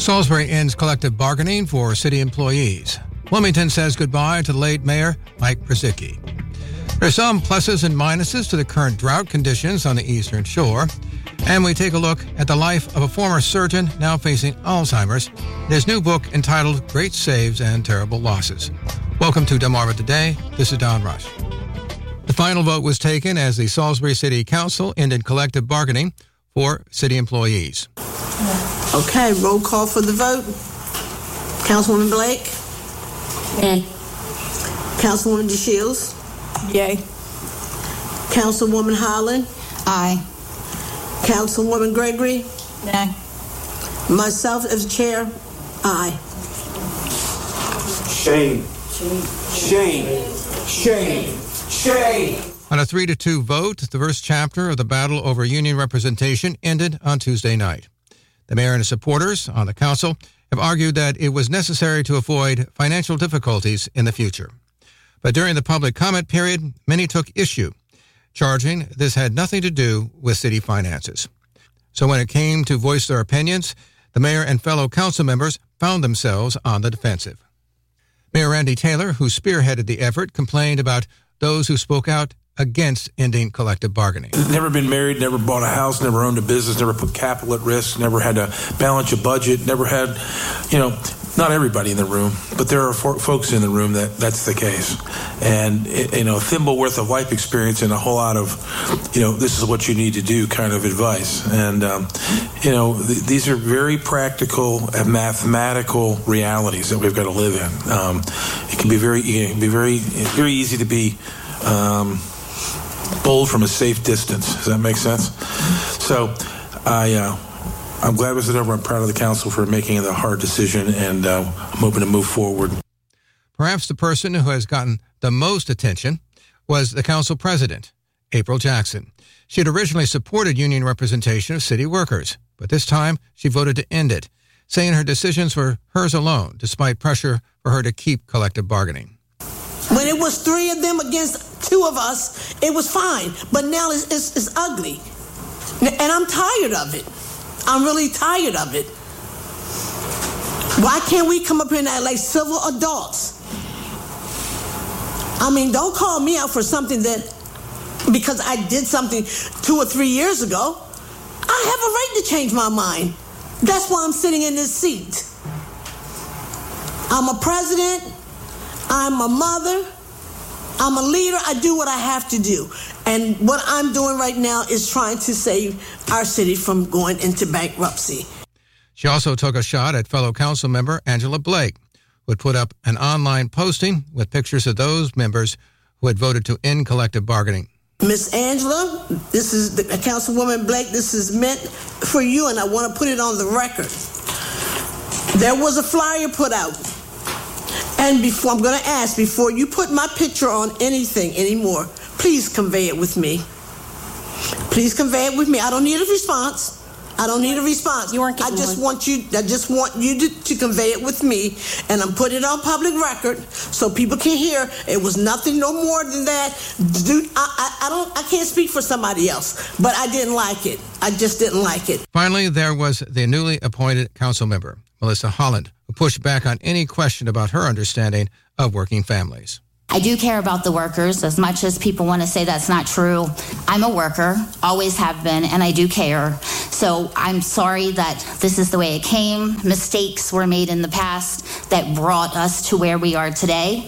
Salisbury ends collective bargaining for city employees. Wilmington says goodbye to the late Mayor Mike Przicki. There are some pluses and minuses to the current drought conditions on the Eastern Shore. And we take a look at the life of a former surgeon now facing Alzheimer's in his new book entitled Great Saves and Terrible Losses. Welcome to Delmarva Today. This is Don Rush. The final vote was taken as the Salisbury City Council ended collective bargaining for city employees. Okay, roll call for the vote. Councilwoman Blake? Yay. Councilwoman DeShields? Yay. Councilwoman Holland? Aye. Councilwoman Gregory? Nay. Myself as chair? Aye. Shame. Shame. Shame. Shame. On a 3-2 vote, the first chapter of the battle over union representation ended on Tuesday night. The mayor and his supporters on the council have argued that it was necessary to avoid financial difficulties in the future. But during the public comment period, many took issue, charging this had nothing to do with city finances. So when it came to voice their opinions, the mayor and fellow council members found themselves on the defensive. Mayor Randy Taylor, who spearheaded the effort, complained about those who spoke out against ending collective bargaining. Never been married, never bought a house, never owned a business, never put capital at risk, never had to balance a budget, never had, not everybody in the room, but there are folks in the room that's the case. And, a thimble worth of life experience and a whole lot of, this is what you need to do kind of advice. And, these are very practical and mathematical realities that we've got to live in. It can be very easy to be bold from a safe distance. Does that make sense? So I'm glad it was over. I'm proud of the council for making the hard decision, and I'm hoping to move forward. Perhaps the person who has gotten the most attention was the council president, April Jackson. She had originally supported union representation of city workers, but this time she voted to end it, saying her decisions were hers alone, despite pressure for her to keep collective bargaining. When it was 3 of them against 2 of us, it was fine. But now it's ugly. And I'm tired of it. I'm really tired of it. Why can't we come up here and act like civil adults? I mean, don't call me out for something because I did something 2 or 3 years ago. I have a right to change my mind. That's why I'm sitting in this seat. I'm a president. I'm a mother. I'm a leader. I do what I have to do. And what I'm doing right now is trying to save our city from going into bankruptcy. She also took a shot at fellow council member Angela Blake, who had put up an online posting with pictures of those members who had voted to end collective bargaining. Miss Angela, this is Councilwoman Blake, this is meant for you, and I want to put it on the record. There was a flyer put out. And I'm going to ask, before you put my picture on anything anymore, please convey it with me. Please convey it with me. I don't need a response. You weren't getting I just want you to convey it with me, and I'm putting it on public record so people can hear. It was nothing no more than that. Dude, I can't speak for somebody else, but I didn't like it. I just didn't like it. Finally, there was the newly appointed council member, Melissa Holland, who pushed back on any question about her understanding of working families. I do care about the workers as much as people want to say that's not true. I'm a worker, always have been, and I do care. So I'm sorry that this is the way it came. Mistakes were made in the past that brought us to where we are today.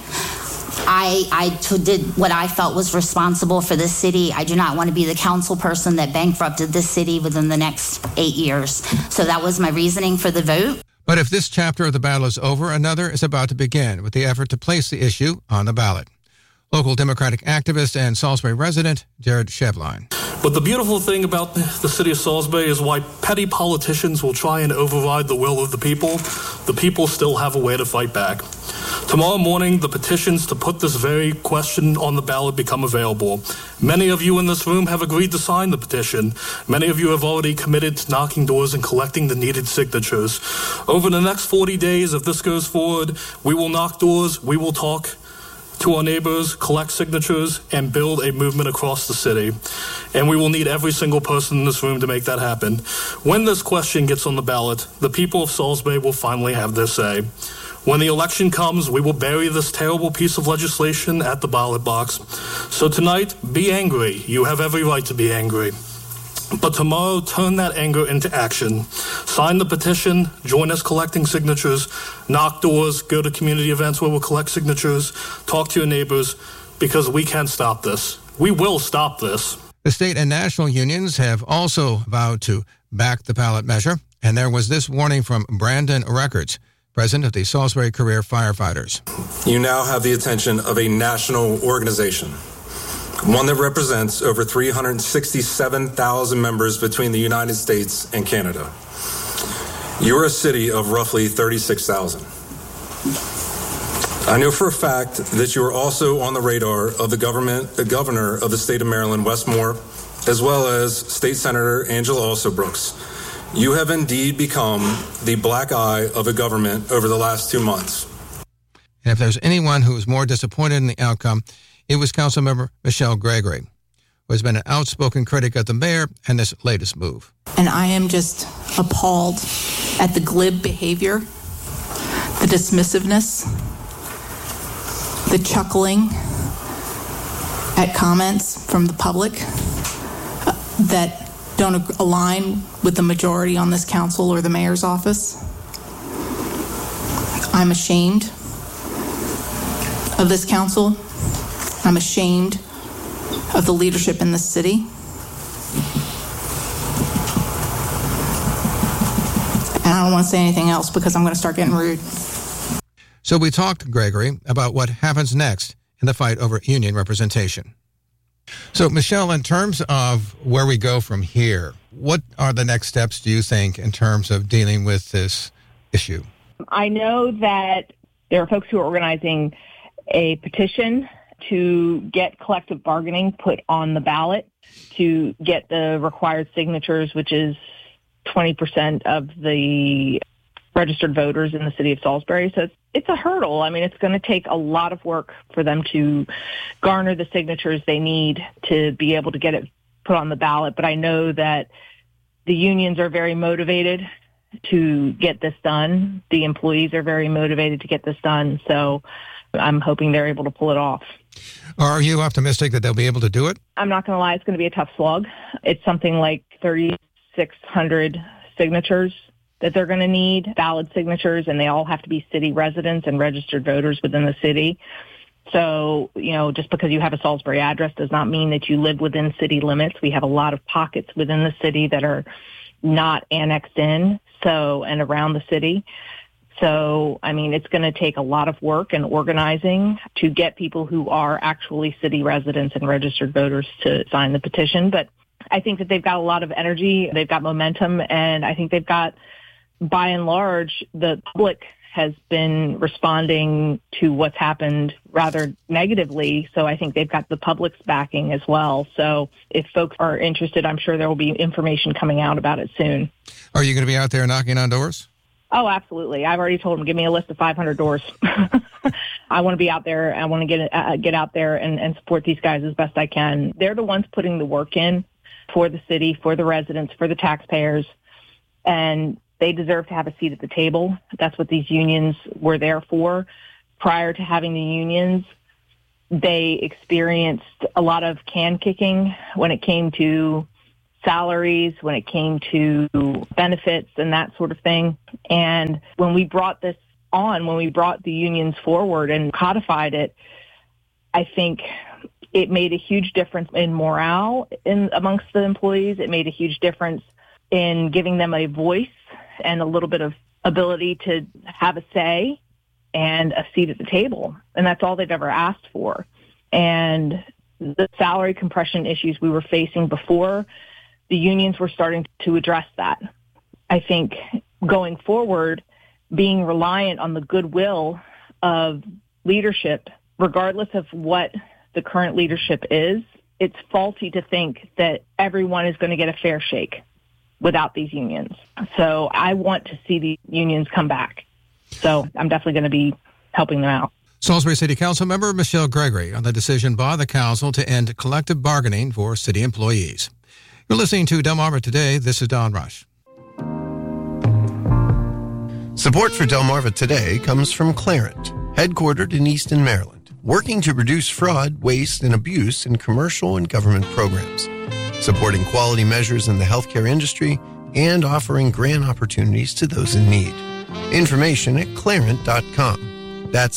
I did what I felt was responsible for this city. I do not want to be the council person that bankrupted this city within the next 8 years. So that was my reasoning for the vote. But if this chapter of the battle is over, another is about to begin with the effort to place the issue on the ballot. Local Democratic activist and Salisbury resident Jared Shevline. But the beautiful thing about the city of Salisbury is why petty politicians will try and override the will of the people still have a way to fight back. Tomorrow morning, the petitions to put this very question on the ballot become available. Many of you in this room have agreed to sign the petition. Many of you have already committed to knocking doors and collecting the needed signatures. Over the next 40 days, if this goes forward, we will knock doors, we will talk, to our neighbors, collect signatures, and build a movement across the city. And we will need every single person in this room to make that happen. When this question gets on the ballot, the people of Salisbury will finally have their say. When the election comes, we will bury this terrible piece of legislation at the ballot box. So tonight, be angry. You have every right to be angry. But tomorrow, turn that anger into action. Sign the petition, join us collecting signatures, knock doors, go to community events where we'll collect signatures, talk to your neighbors, because we can stop this. We will stop this. The state and national unions have also vowed to back the ballot measure, and there was this warning from Brandon Records, president of the Salisbury Career Firefighters. You now have the attention of a national organization, one that represents over 367,000 members between the United States and Canada. You are a city of roughly 36,000. I know for a fact that you are also on the radar of the governor of the state of Maryland, Wes Moore, as well as State Senator Angela Alsobrooks. You have indeed become the black eye of a government over the last 2 months. And if there's anyone who was more disappointed in the outcome, it was Councilmember Michelle Gregory, who has been an outspoken critic of the mayor and this latest move. And I am just appalled at the glib behavior, the dismissiveness, the chuckling at comments from the public that don't align with the majority on this council or the mayor's office. I'm ashamed of this council. I'm ashamed of the leadership in this city. And I don't want to say anything else because I'm going to start getting rude. So we talked to Gregory about what happens next in the fight over union representation. So, Michelle, in terms of where we go from here, what are the next steps, do you think, in terms of dealing with this issue? I know that there are folks who are organizing a petition to get collective bargaining put on the ballot to get the required signatures, which is 20% of the registered voters in the city of Salisbury. So it's a hurdle. I mean, it's going to take a lot of work for them to garner the signatures they need to be able to get it put on the ballot. But I know that the unions are very motivated to get this done. The employees are very motivated to get this done. So I'm hoping they're able to pull it off. Are you optimistic that they'll be able to do it? I'm not going to lie. It's going to be a tough slog. It's something like 3,600 signatures that they're going to need, valid signatures, and they all have to be city residents and registered voters within the city. So, just because you have a Salisbury address does not mean that you live within city limits. We have a lot of pockets within the city that are not annexed in, and around the city. So, it's going to take a lot of work and organizing to get people who are actually city residents and registered voters to sign the petition. But I think that they've got a lot of energy, they've got momentum, and I think they've got, by and large, the public has been responding to what's happened rather negatively. So I think they've got the public's backing as well. So if folks are interested, I'm sure there will be information coming out about it soon. Are you going to be out there knocking on doors? Oh, absolutely. I've already told them, give me a list of 500 doors. I want to be out there. I want to get out there and support these guys as best I can. They're the ones putting the work in for the city, for the residents, for the taxpayers, and they deserve to have a seat at the table. That's what these unions were there for. Prior to having the unions, they experienced a lot of can kicking when it came to salaries, when it came to benefits and that sort of thing. And when we brought this on, when we brought the unions forward and codified it, I think it made a huge difference in morale amongst the employees. It made a huge difference in giving them a voice and a little bit of ability to have a say and a seat at the table. And that's all they've ever asked for. And the salary compression issues we were facing before, the unions were starting to address that. I think going forward, being reliant on the goodwill of leadership, regardless of what the current leadership is, it's faulty to think that everyone is going to get a fair shake without these unions. So I want to see the unions come back. So I'm definitely going to be helping them out. Salisbury City Council member Michelle Gregory on the decision by the council to end collective bargaining for city employees. You're listening to Delmarva Today. This is Don Rush. Support for Delmarva Today comes from Clarent, headquartered in Easton, Maryland, working to reduce fraud, waste, and abuse in commercial and government programs, supporting quality measures in the healthcare industry, and offering grant opportunities to those in need. Information at clarent.com. That's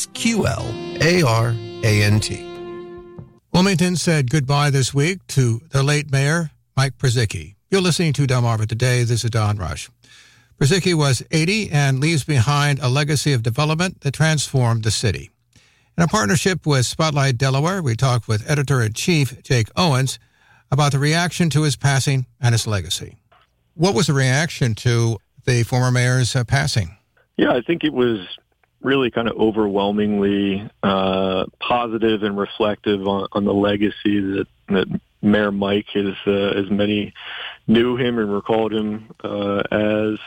QLARANT. Wilmington said goodbye this week to their late mayor, Mike Purzycki. You're listening to Delmarva Today. This is Don Rush. Purzycki was 80 and leaves behind a legacy of development that transformed the city. In a partnership with Spotlight Delaware, we talked with Editor-in-Chief Jake Owens about the reaction to his passing and his legacy. What was the reaction to the former mayor's passing? Yeah, I think it was really kind of overwhelmingly positive and reflective on the legacy that Mayor Mike, as many knew him and recalled him as.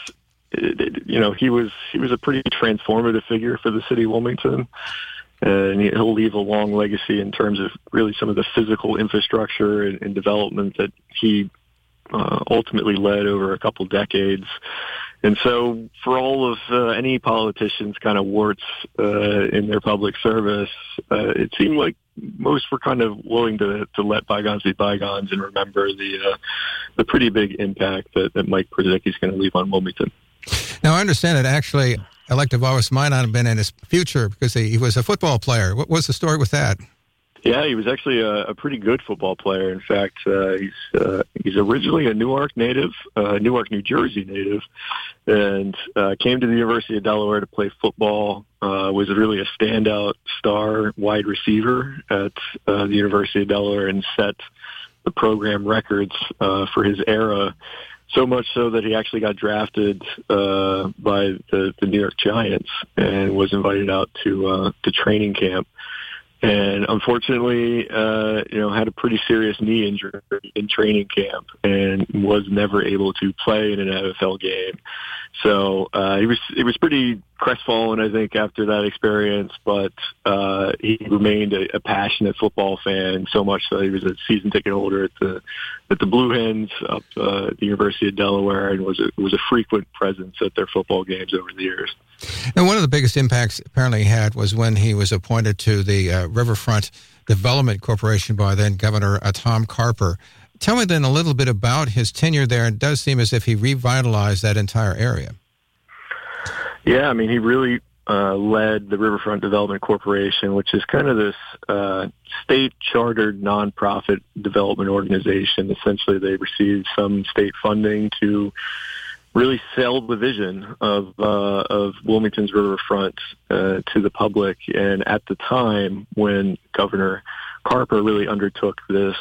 He was a pretty transformative figure for the city of Wilmington, and he'll leave a long legacy in terms of really some of the physical infrastructure and development that he ultimately led over a couple decades. And so for all of any politicians' kind of warts in their public service, it seemed like most were kind of willing to let bygones be bygones and remember the pretty big impact that Mike Purzycki is going to leave on Wilmington. Now, I understand that actually elective office might not have been in his future because he was a football player. What was the story with that? Yeah, he was actually a pretty good football player. In fact, he's originally a Newark native, Newark, New Jersey native, and came to the University of Delaware to play football. Was really a standout star wide receiver at the University of Delaware and set the program records for his era. So much so that he actually got drafted by the New York Giants and was invited out to training camp. And unfortunately, had a pretty serious knee injury in training camp and was never able to play in an NFL game. So he was pretty crestfallen, I think, after that experience. But he remained a passionate football fan, so much so he was a season ticket holder at the Blue Hens up at the University of Delaware, and was a frequent presence at their football games over the years. And one of the biggest impacts apparently he had was when he was appointed to the Riverfront Development Corporation by then Governor Tom Carper. Tell me then a little bit about his tenure there. It does seem as if he revitalized that entire area. Yeah, I mean, he really led the Riverfront Development Corporation, which is kind of this state-chartered nonprofit development organization. Essentially, they received some state funding to really sell the vision of Wilmington's riverfront to the public. And at the time when Governor Carper really undertook this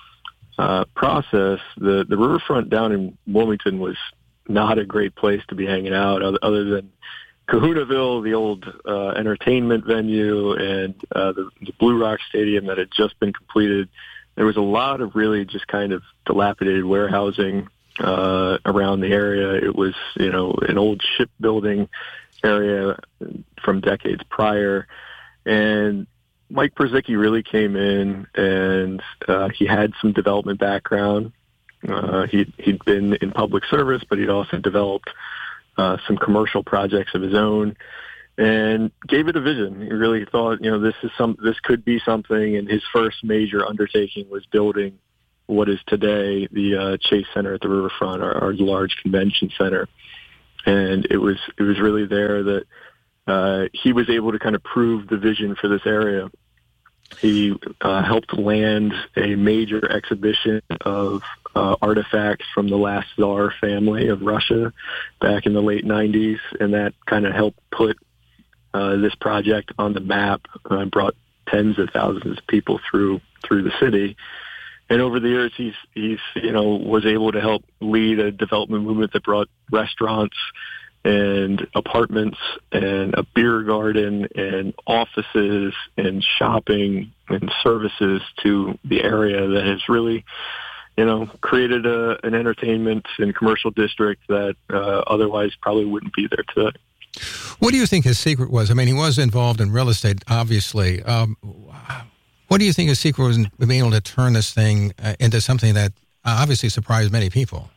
process, the riverfront down in Wilmington was not a great place to be hanging out, other than Kahunaville, the old entertainment venue, and the Blue Rock Stadium that had just been completed. There was a lot of really just kind of dilapidated warehousing around the area. It was, an old shipbuilding area from decades prior. And Mike Purzycki really came in, and he had some development background. He'd been in public service, but he'd also developed some commercial projects of his own, and gave it a vision. He really thought, this could be something. And his first major undertaking was building what is today the Chase Center at the Riverfront, our large convention center. And it was really there that he was able to kind of prove the vision for this area. He helped land a major exhibition of artifacts from the last Tsar family of Russia back in the late 90s, and that kind of helped put this project on the map and brought tens of thousands of people through the city. And over the years, he's was able to help lead a development movement that brought restaurants and apartments and a beer garden and offices and shopping and services to the area that has really, created an entertainment and commercial district that otherwise probably wouldn't be there today. What do you think his secret was? I mean, he was involved in real estate, obviously. What do you think his secret was in being able to turn this thing into something that obviously surprised many people?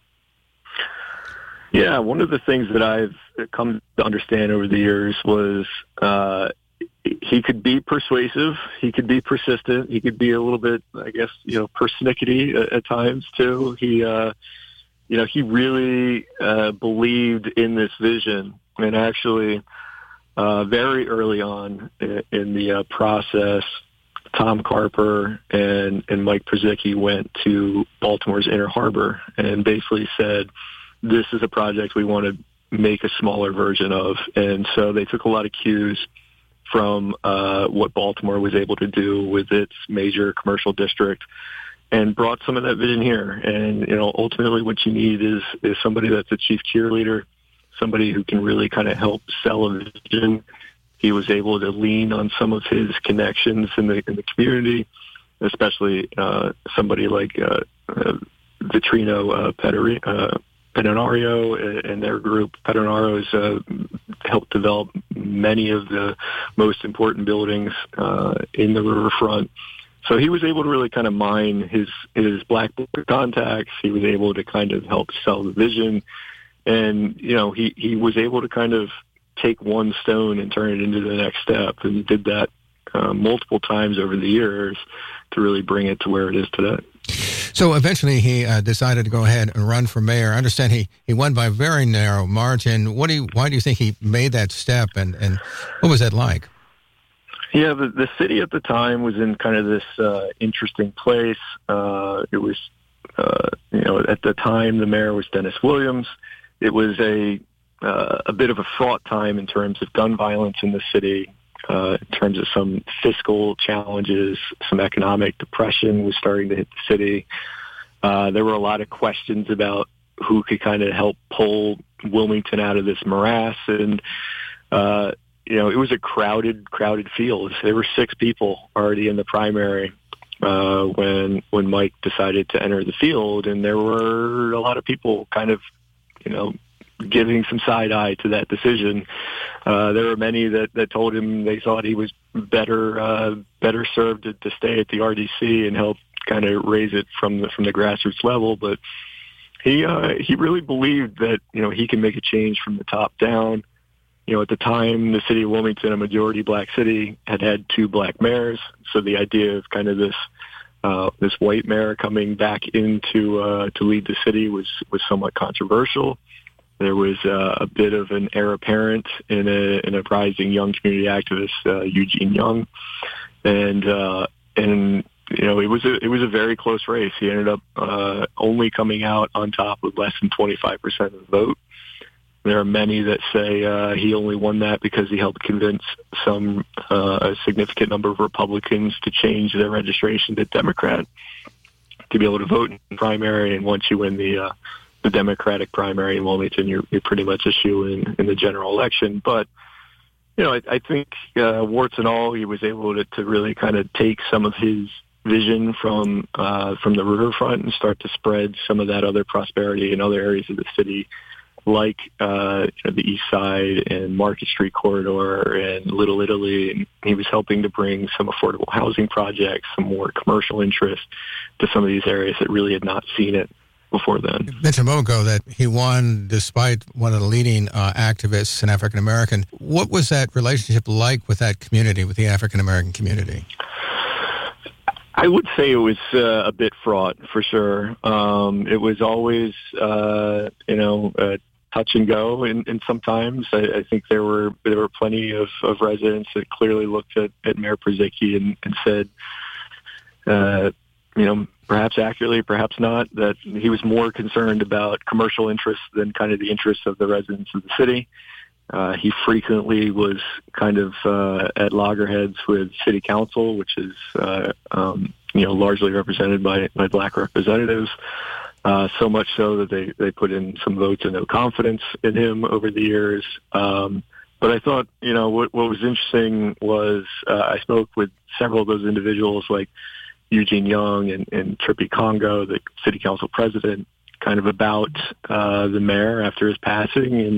Yeah, one of the things that I've come to understand over the years was he could be persuasive, he could be persistent, he could be a little bit, I guess, persnickety at times too. He really believed in this vision, and actually, very early on in the process, Tom Carper and Mike Purzycki went to Baltimore's Inner Harbor and basically said, this is a project we want to make a smaller version of. And so they took a lot of cues from what Baltimore was able to do with its major commercial district and brought some of that vision here. And, ultimately what you need is somebody that's a chief cheerleader, somebody who can really kind of help sell a vision. He was able to lean on some of his connections in the community, especially somebody like Vitrino Pedronario and their group. Pedronario's helped develop many of the most important buildings in the riverfront. So he was able to really kind of mine his black contacts. He was able to kind of help sell the vision. And, he was able to kind of take one stone and turn it into the next step, and did that multiple times over the years to really bring it to where it is today. So eventually he decided to go ahead and run for mayor. I understand he won by a very narrow margin. Why do you think he made that step, and what was that like? Yeah, the city at the time was in kind of this interesting place. It was, at the time the mayor was Dennis Williams. It was a bit of a fraught time in terms of gun violence in the city, in terms of some fiscal challenges, some economic depression was starting to hit the city. There were a lot of questions about who could kind of help pull Wilmington out of this morass. And, it was a crowded field. There were 6 people already in the primary when Mike decided to enter the field. And there were a lot of people kind of, giving some side eye to that decision. There were many that told him they thought he was better served to stay at the RDC and help kind of raise it from the grassroots level. But he really believed that, he can make a change from the top down. At the time, the city of Wilmington, a majority black city, had 2 black mayors. So the idea of kind of this white mayor coming back into to lead the city was somewhat controversial. There was a bit of an heir apparent in a rising young community activist, Eugene Young, and it was a very close race. He ended up only coming out on top with less than 25% of the vote. There are many that say he only won that because he helped convince a significant number of Republicans to change their registration to Democrat to be able to vote in the primary. And once you win the Democratic primary in Wilmington, you're pretty much a shoe in the general election. But I think warts and all, he was able to really kind of take some of his vision from the riverfront and start to spread some of that other prosperity in other areas of the city, like the East Side and Market Street corridor and Little Italy. And he was helping to bring some affordable housing projects, some more commercial interest to some of these areas that really had not seen it before then. You mentioned a moment ago that he won despite one of the leading activists, an African American. What was that relationship like with that community, with the African American community? I would say it was a bit fraught, for sure. It was always, touch and go, and sometimes I think there were plenty of residents that clearly looked at Mayor Purzycki and said, perhaps accurately, perhaps not, that he was more concerned about commercial interests than kind of the interests of the residents of the city. He frequently was kind of at loggerheads with city council, which is largely represented by black representatives. So much so that they put in some votes of no confidence in him over the years. But I thought, what was interesting was I spoke with several of those individuals, like Eugene Young and Trippie Congo, the city council president, kind of about the mayor after his passing. And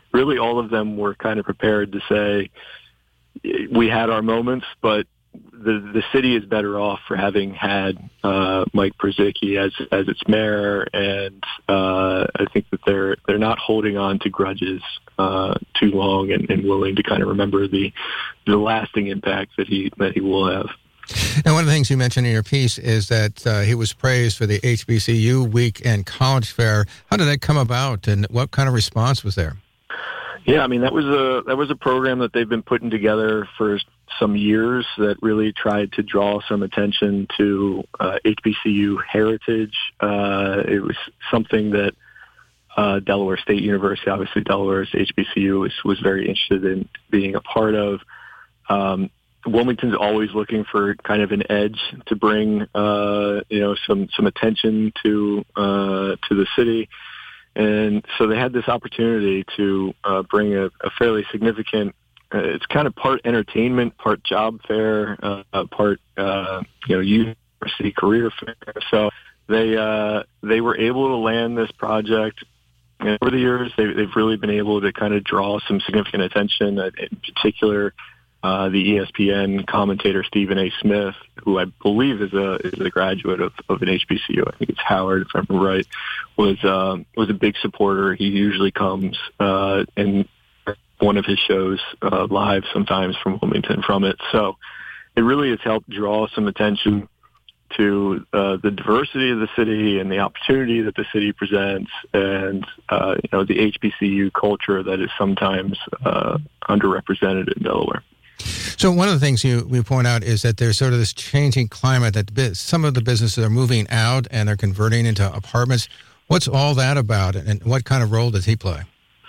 really all of them were kind of prepared to say, we had our moments, but the city is better off for having had Mike Purzycki as its mayor, and I think that they're not holding on to grudges too long, and willing to kind of remember the lasting impact that he will have. And one of the things you mentioned in your piece is that he was praised for the HBCU Week and College Fair. How did that come about, and what kind of response was there? Yeah, I mean, that was a program that they've been putting together for some years that really tried to draw some attention to HBCU heritage. It was something that Delaware State University, obviously Delaware's HBCU, was very interested in being a part of. Wilmington's always looking for kind of an edge to bring, some attention to the city. And so they had this opportunity to bring a fairly significant, it's kind of part entertainment, part job fair, part university career fair. So they were able to land this project. And over the years, they've really been able to kind of draw some significant attention. In particular, the ESPN commentator Stephen A. Smith, who I believe is a graduate of an HBCU, I think it's Howard, if I'm right, was a big supporter. He usually comes and one of his shows live sometimes from Wilmington from it. So it really has helped draw some attention to the diversity of the city and the opportunity that the city presents, and the HBCU culture that is sometimes underrepresented in Delaware. So one of the things we point out is that there's sort of this changing climate that some of the businesses are moving out and they're converting into apartments. What's all that about, and what kind of role does he play?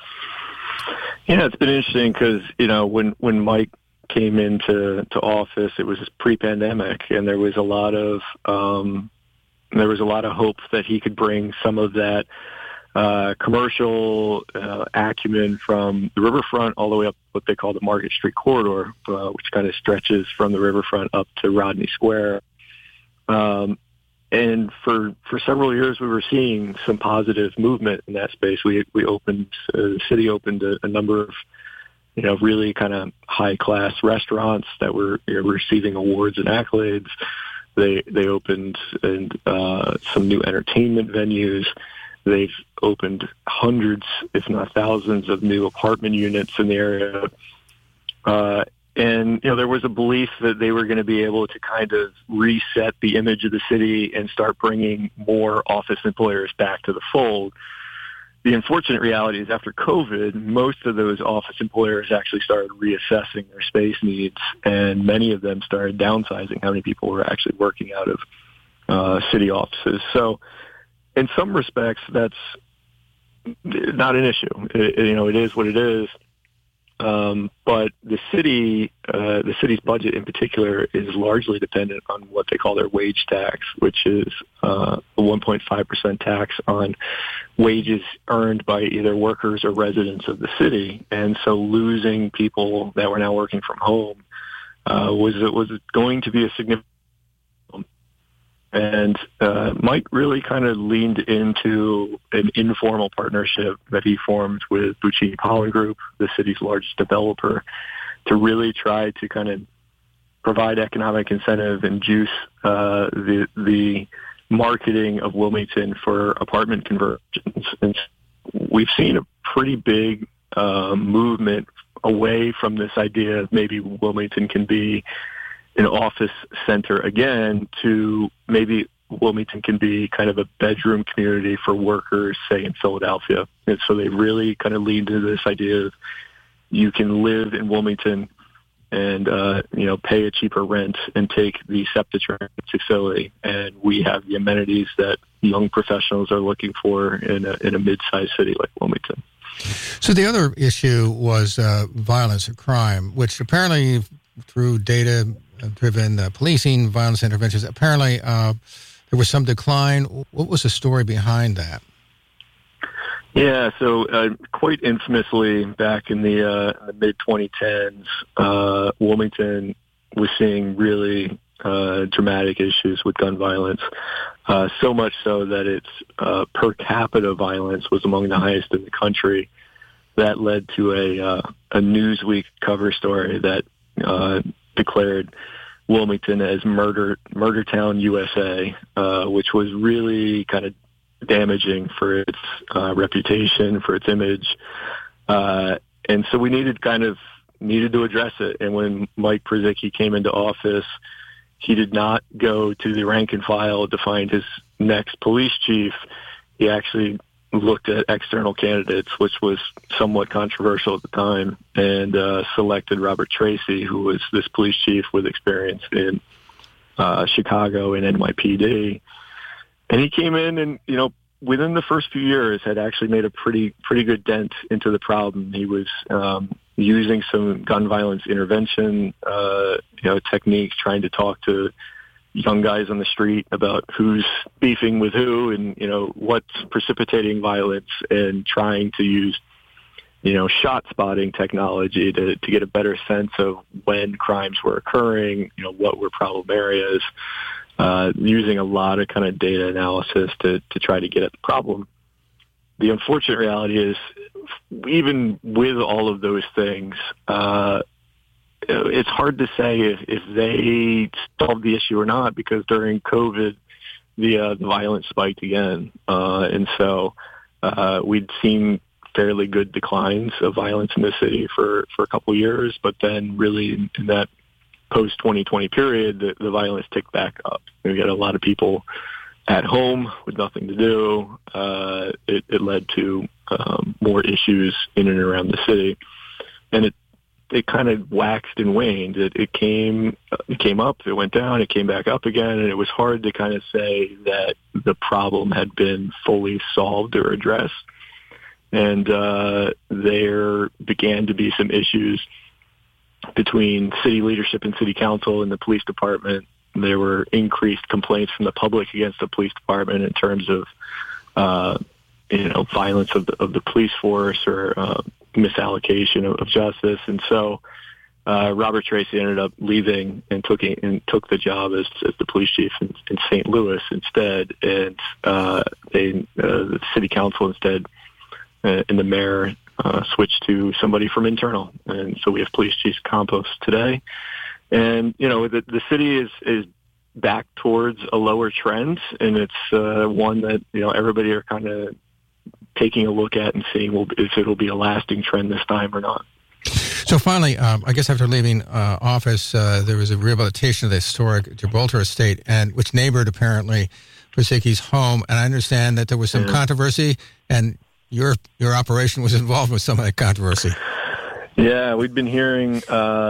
Yeah, it's been interesting because, when Mike came into office, it was pre-pandemic, and there was a lot of hope that he could bring some of that commercial acumen from the riverfront all the way up what they call the Market Street Corridor, which kind of stretches from the riverfront up to Rodney Square. And for several years, we were seeing some positive movement in that space. The city opened a number of, really kind of high-class restaurants that were receiving awards and accolades. They opened some new entertainment venues. They've opened hundreds, if not thousands, of new apartment units in the area. And there was a belief that they were going to be able to kind of reset the image of the city and start bringing more office employers back to the fold. The unfortunate reality is after COVID, most of those office employers actually started reassessing their space needs, and many of them started downsizing how many people were actually working out of city offices. So in some respects, that's not an issue. It is what it is. But the city's budget in particular is largely dependent on what they call their wage tax, which is a 1.5% tax on wages earned by either workers or residents of the city. And so losing people that were now working from home was going to be a significant problem. And Mike really kind of leaned into an informal partnership that he formed with Buccini Pollen Group, the city's largest developer, to really try to kind of provide economic incentive and juice the marketing of Wilmington for apartment conversions. And we've seen a pretty big movement away from this idea of maybe Wilmington can be an office center again to maybe Wilmington can be kind of a bedroom community for workers, say, in Philadelphia. And so they really kind of leaned into this idea of you can live in Wilmington and, pay a cheaper rent and take the Septitran facility. And we have the amenities that young professionals are looking for in a mid-sized city like Wilmington. So the other issue was violence or crime, which apparently through data-driven policing, violence interventions, apparently there was some decline. What was the story behind that? Yeah, so quite infamously, back in the mid-2010s, Wilmington was seeing really dramatic issues with gun violence, so much so that its per capita violence was among the highest in the country. that led to a Newsweek cover story that declared Wilmington as Murder Town, USA, which was really kind of damaging for its reputation, for its image. And so we needed to address it. And when Mike Purzycki came into office, he did not go to the rank and file to find his next police chief. He actually looked at external candidates, which was somewhat controversial at the time, and selected Robert Tracy, who was this police chief with experience in Chicago and NYPD. And he came in and, within the first few years had actually made a pretty good dent into the problem. He was using some gun violence intervention, techniques, trying to talk to young guys on the street about who's beefing with who and, what's precipitating violence, and trying to use, shot spotting technology to get a better sense of when crimes were occurring, what were problem areas, using a lot of kind of data analysis to try to get at the problem. The unfortunate reality is, even with all of those things, it's hard to say if they solved the issue or not, because during COVID, the violence spiked again. And so we'd seen fairly good declines of violence in the city for a couple of years, but then really in that post-2020 period, the violence ticked back up. We got a lot of people at home with nothing to do. It led to more issues in and around the city, and it kind of waxed and waned. It came up, it went down, it came back up again, and it was hard to kind of say that the problem had been fully solved or addressed. And there began to be some issues between city leadership and city council and the police department. There were increased complaints from the public against the police department in terms of, violence of the police force or misallocation of justice. And so Robert Tracy ended up leaving and took the job as the police chief in St. Louis instead. And the city council instead and the mayor switched to somebody from internal. And so we have Police Chief Campos today. And, the city is back towards a lower trend, and it's one that, everybody are kind of taking a look at and seeing if it'll be a lasting trend this time or not. So finally, I guess after leaving office, there was a rehabilitation of the historic Gibraltar estate, and which neighbored apparently Purzycki's home. And I understand that there was some controversy, and your operation was involved with some of that controversy. Yeah, we'd been hearing.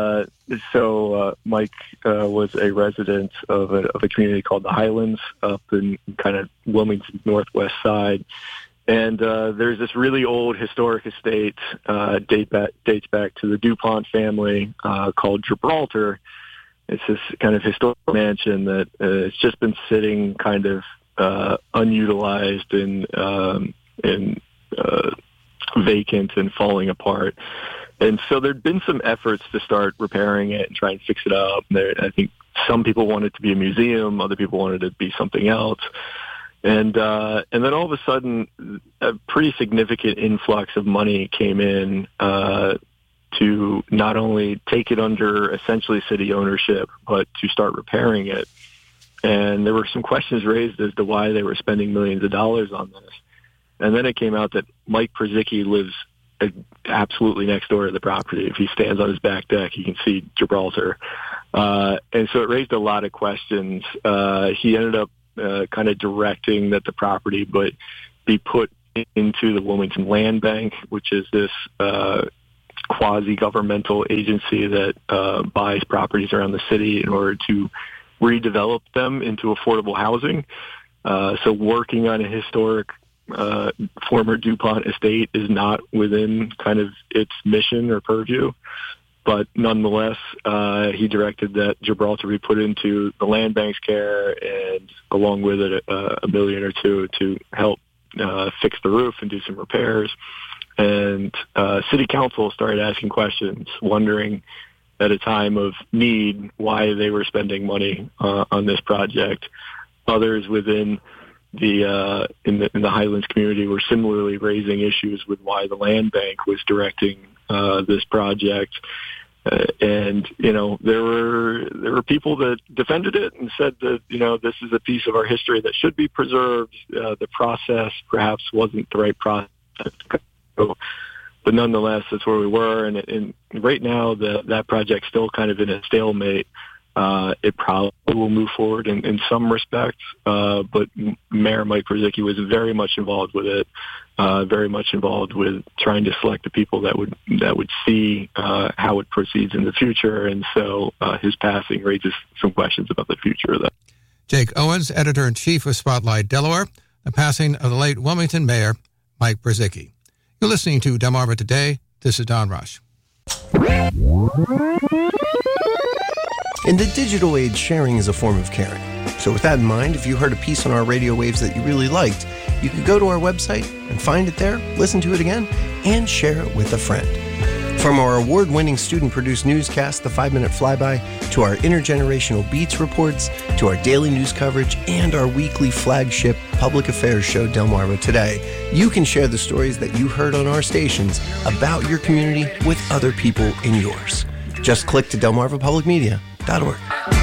Mike was a resident of a community called the Highlands up in kind of Wilmington northwest side, and there's this really old historic estate dates back to the DuPont family called Gibraltar. It's this kind of historic mansion that it's just been sitting kind of unutilized and vacant and falling apart. And so there'd been some efforts to start repairing it and try and fix it up. I think some people wanted it to be a museum, other people wanted it to be something else. And then all of a sudden, a pretty significant influx of money came in to not only take it under essentially city ownership, but to start repairing it. And there were some questions raised as to why they were spending millions of dollars on this. And then it came out that Mike Purzycki lives absolutely next door to the property. If he stands on his back deck, he can see Gibraltar. And so it raised a lot of questions. He ended up kind of directing that the property but be put into the Wilmington Land Bank, which is this quasi-governmental agency that buys properties around the city in order to redevelop them into affordable housing. So working on a historic former DuPont estate is not within kind of its mission or purview, but nonetheless, he directed that Gibraltar be put into the land bank's care, and along with it, $1 million or $2 million to help fix the roof and do some repairs. And city council started asking questions, wondering at a time of need why they were spending money on this project. Others within in the Highlands community were similarly raising issues with why the land bank was directing this project. And, there were people that defended it and said that, this is a piece of our history that should be preserved. The process perhaps wasn't the right process. But nonetheless, that's where we were. And right now, that project's still kind of in a stalemate. It probably will move forward in some respects, but Mayor Mike Brzezicki was very much involved with it, very much involved with trying to select the people that would see how it proceeds in the future, and so his passing raises some questions about the future of that. Jake Owens, editor-in-chief of Spotlight Delaware, the passing of the late Wilmington Mayor Mike Brzezicki. You're listening to Delmarva Today. This is Don Rush. In the digital age, sharing is a form of caring. So with that in mind, if you heard a piece on our radio waves that you really liked, you could go to our website and find it there, listen to it again, and share it with a friend. From our award-winning student-produced newscast, The 5-Minute Flyby, to our intergenerational Beats reports, to our daily news coverage, and our weekly flagship public affairs show, Delmarva Today, you can share the stories that you heard on our stations about your community with other people in yours. Just click to delmarvapublicmedia.org.